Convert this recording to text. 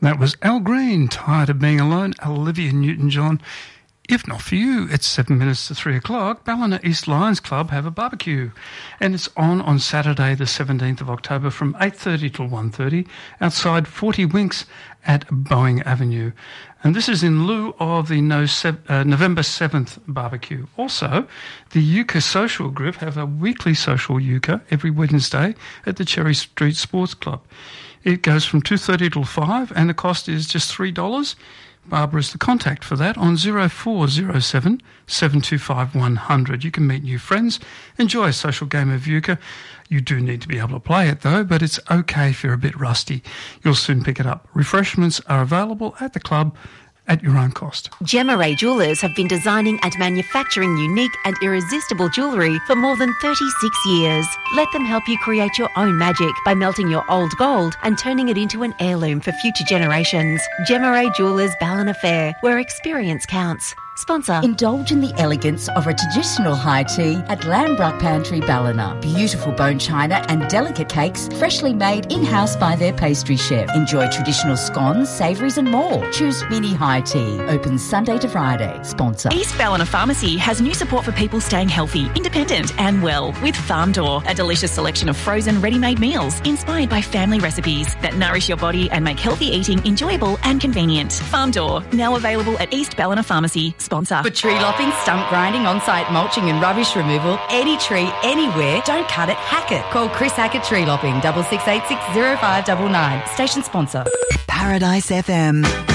That was Al Green, Tired of Being Alone, Olivia Newton-John. If not for you, it's 7 minutes to 3 o'clock. Ballina East Lions Club have a barbecue, and it's on Saturday the 17th of October from 8:30 till 1:30 outside 40 Winks at Boeing Avenue. And this is in lieu of the November 7th barbecue. Also, the Euchre Social Group have a weekly social euchre every Wednesday at the Cherry Street Sports Club. It goes from 2:30 till 5, and the cost is just $3. Barbara's the contact for that on 0407 725 100. You can meet new friends, enjoy a social game of euchre. You do need to be able to play it though, but it's okay if you're a bit rusty. You'll soon pick it up. Refreshments are available at the club at your own cost. Gemma Ray Jewellers have been designing and manufacturing unique and irresistible jewellery for more than 36 years. Let them help you create your own magic by melting your old gold and turning it into an heirloom for future generations. Gemma Ray Jewellers Ballina Fair, where experience counts. Sponsor. Indulge in the elegance of a traditional high tea at Lambruck Pantry Ballina. Beautiful bone china and delicate cakes freshly made in-house by their pastry chef. Enjoy traditional scones, savouries and more. Choose mini high tea. Open Sunday to Friday. Sponsor. East Ballina Pharmacy has new support for people staying healthy, independent and well with Farm Door, a delicious selection of frozen ready-made meals inspired by family recipes that nourish your body and make healthy eating enjoyable and convenient. Farm Door, now available at East Ballina Pharmacy. Sponsor. For tree lopping, stump grinding, on-site mulching and rubbish removal, any tree, anywhere, don't cut it, hack it. Call Chris Hackett Tree Lopping, 6686 0599. Station sponsor. Paradise FM.